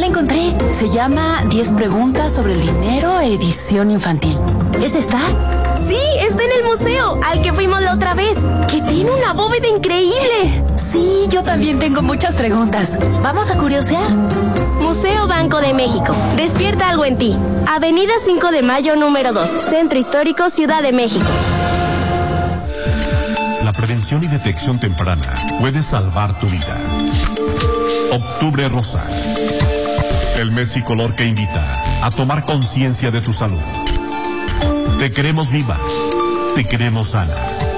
la encontré. Se llama 10 preguntas sobre el dinero, edición infantil. ¿Es esta? Sí, está en el museo, al que fuimos la otra vez, que tiene una bóveda increíble. Sí, yo también tengo muchas preguntas. ¿Vamos a curiosear? Museo Banco de México. Despierta algo en ti. Avenida 5 de Mayo, número 2. Centro Histórico, Ciudad de México. La prevención y detección temprana puede salvar tu vida. Octubre Rosa. El mes y color que invita a tomar conciencia de tu salud. Te queremos viva. Te queremos sana.